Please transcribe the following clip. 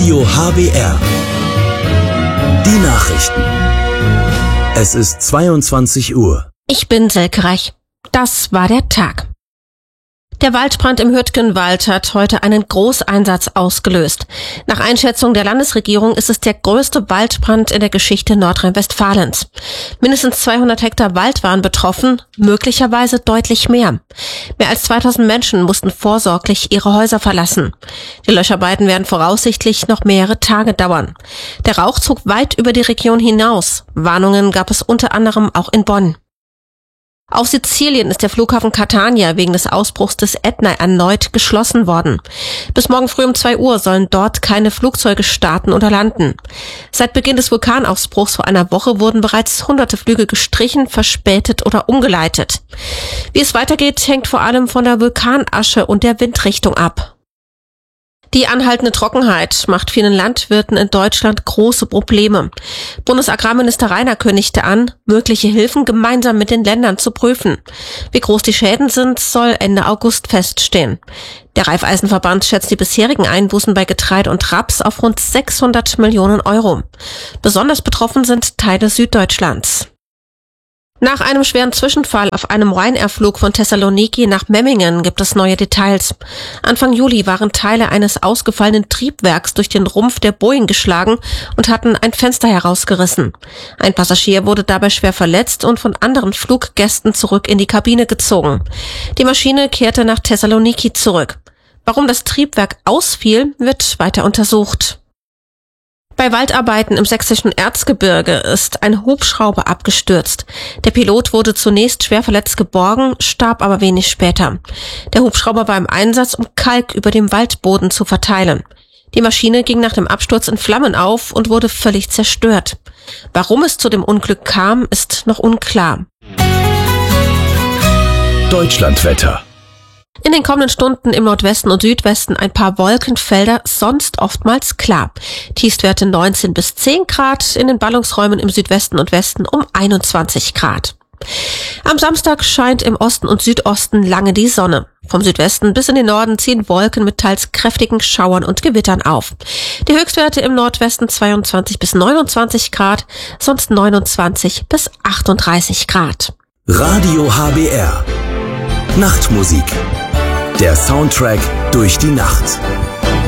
Radio HBR. Die Nachrichten. Es ist 22 Uhr. Ich bin Silke Reich. Das war der Tag. Der Waldbrand im Hürtgenwald hat heute einen Großeinsatz ausgelöst. Nach Einschätzung der Landesregierung ist es der größte Waldbrand in der Geschichte Nordrhein-Westfalens. Mindestens 200 Hektar Wald waren betroffen, möglicherweise deutlich mehr. Mehr als 2000 Menschen mussten vorsorglich ihre Häuser verlassen. Die Löscharbeiten werden voraussichtlich noch mehrere Tage dauern. Der Rauch zog weit über die Region hinaus. Warnungen gab es unter anderem auch in Bonn. Auf Sizilien ist der Flughafen Catania wegen des Ausbruchs des Ätna erneut geschlossen worden. Bis morgen früh um 2 Uhr sollen dort keine Flugzeuge starten oder landen. Seit Beginn des Vulkanausbruchs vor einer Woche wurden bereits hunderte Flüge gestrichen, verspätet oder umgeleitet. Wie es weitergeht, hängt vor allem von der Vulkanasche und der Windrichtung ab. Die anhaltende Trockenheit macht vielen Landwirten in Deutschland große Probleme. Bundesagrarminister Rainer kündigte an, mögliche Hilfen gemeinsam mit den Ländern zu prüfen. Wie groß die Schäden sind, soll Ende August feststehen. Der Raiffeisenverband schätzt die bisherigen Einbußen bei Getreide und Raps auf rund 600 Millionen Euro. Besonders betroffen sind Teile Süddeutschlands. Nach einem schweren Zwischenfall auf einem Ryanair-Flug von Thessaloniki nach Memmingen gibt es neue Details. Anfang Juli waren Teile eines ausgefallenen Triebwerks durch den Rumpf der Boeing geschlagen und hatten ein Fenster herausgerissen. Ein Passagier wurde dabei schwer verletzt und von anderen Fluggästen zurück in die Kabine gezogen. Die Maschine kehrte nach Thessaloniki zurück. Warum das Triebwerk ausfiel, wird weiter untersucht. Bei Waldarbeiten im sächsischen Erzgebirge ist ein Hubschrauber abgestürzt. Der Pilot wurde zunächst schwer verletzt geborgen, starb aber wenig später. Der Hubschrauber war im Einsatz, um Kalk über dem Waldboden zu verteilen. Die Maschine ging nach dem Absturz in Flammen auf und wurde völlig zerstört. Warum es zu dem Unglück kam, ist noch unklar. Deutschlandwetter. In den kommenden Stunden im Nordwesten und Südwesten ein paar Wolkenfelder, sonst oftmals klar. Tiefstwerte 19 bis 10 Grad, in den Ballungsräumen im Südwesten und Westen um 21 Grad. Am Samstag scheint im Osten und Südosten lange die Sonne. Vom Südwesten bis in den Norden ziehen Wolken mit teils kräftigen Schauern und Gewittern auf. Die Höchstwerte im Nordwesten 22 bis 29 Grad, sonst 29 bis 38 Grad. Radio HBR. Nachtmusik. Der Soundtrack durch die Nacht.